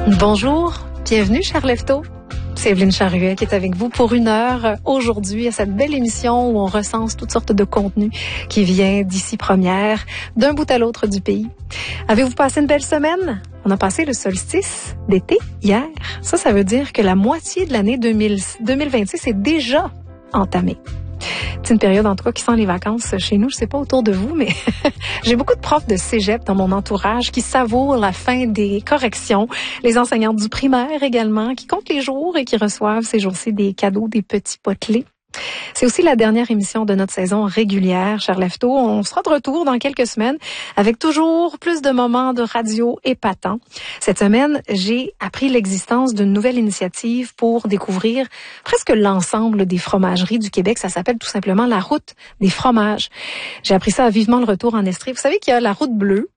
Bonjour, bienvenue cher Lefto. C'est Evelyne Charruet qui est avec vous pour 1 heure aujourd'hui à cette belle émission où on recense toutes sortes de contenus qui vient d'ici première, d'un bout à l'autre du pays. Avez-vous passé une belle semaine? On a passé le solstice d'été hier. Ça veut dire que la moitié de l'année 2026 est déjà entamée. C'est une période, en tout cas, qui sent les vacances chez nous. Je sais pas autour de vous, mais j'ai beaucoup de profs de cégep dans mon entourage qui savourent la fin des corrections. Les enseignantes du primaire également, qui comptent les jours et qui reçoivent ces jours-ci des cadeaux, des petits potelets. C'est aussi la dernière émission de notre saison régulière, cher Lefto. On sera de retour dans quelques semaines avec toujours plus de moments de radio épatants. Cette semaine, j'ai appris l'existence d'une nouvelle initiative pour découvrir presque l'ensemble des fromageries du Québec. Ça s'appelle tout simplement la route des fromages. J'ai appris ça à Vivement le retour en Estrie. Vous savez qu'il y a la route bleue,